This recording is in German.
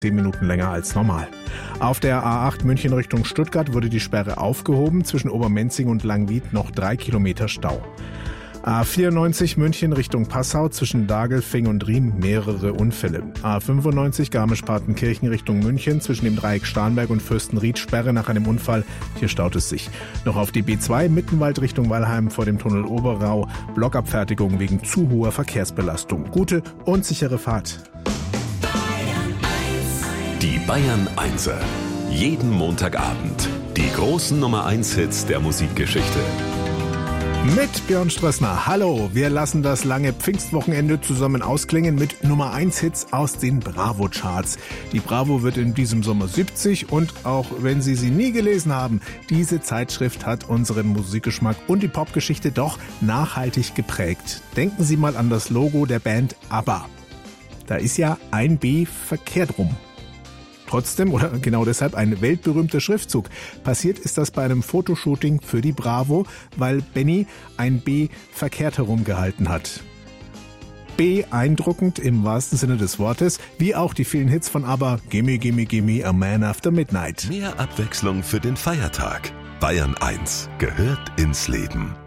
10 Minuten länger als normal. Auf der A8 München Richtung Stuttgart wurde die Sperre aufgehoben. Zwischen Obermenzing und Langwied noch 3 Kilometer Stau. A94 München Richtung Passau zwischen Dagelfing und Riem mehrere Unfälle. A95 Garmisch-Partenkirchen Richtung München zwischen dem Dreieck Starnberg und Fürstenried Sperre nach einem Unfall. Hier staut es sich. Noch auf die B2 Mittenwald Richtung Weilheim vor dem Tunnel Oberrau. Blockabfertigung wegen zu hoher Verkehrsbelastung. Gute und sichere Fahrt. Die Bayern 1er. Jeden Montagabend. Die großen Nummer 1 Hits der Musikgeschichte. Mit Björn Strössner. Hallo, wir lassen das lange Pfingstwochenende zusammen ausklingen mit Nummer 1 Hits aus den Bravo-Charts. Die Bravo wird in diesem Sommer 70 und auch wenn Sie sie nie gelesen haben, diese Zeitschrift hat unseren Musikgeschmack und die Popgeschichte doch nachhaltig geprägt. Denken Sie mal an das Logo der Band ABBA. Da ist ja ein B verkehrt rum. Trotzdem, oder genau deshalb, ein weltberühmter Schriftzug. Passiert ist das bei einem Fotoshooting für die Bravo, weil Benny ein B verkehrt herumgehalten hat. Beeindruckend im wahrsten Sinne des Wortes, wie auch die vielen Hits von ABBA, Gimme, Gimme, Gimme, A Man After Midnight. Mehr Abwechslung für den Feiertag. Bayern 1 gehört ins Leben.